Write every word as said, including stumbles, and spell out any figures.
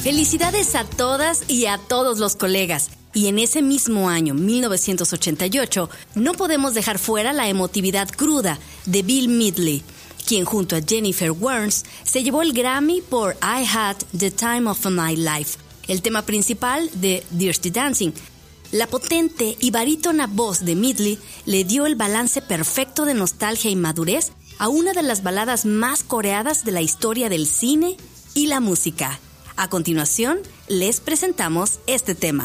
Felicidades a todas y a todos los colegas. Y en ese mismo año, mil novecientos ochenta y ocho, no podemos dejar fuera la emotividad cruda de Bill Medley, quien junto a Jennifer Warnes se llevó el Grammy por I Had the Time of My Life, el tema principal de Dirty Dancing. La potente y barítona voz de Medley le dio el balance perfecto de nostalgia y madurez a una de las baladas más coreadas de la historia del cine y la música. A continuación, les presentamos este tema.